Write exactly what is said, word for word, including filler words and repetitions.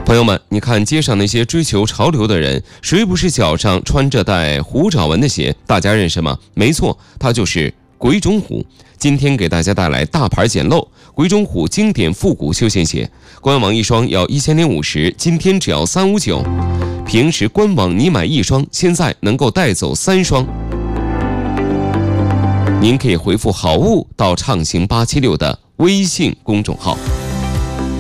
朋友们，你看街上那些追求潮流的人，谁不是脚上穿着带虎爪纹的鞋？大家认识吗？没错，它就是鬼冢虎。今天给大家带来大牌捡漏鬼冢虎经典复古休闲鞋，官网一双要一千零五十，今天只要三五九。平时官网你买一双，现在能够带走三双。您可以回复好物到畅行八七六的微信公众号。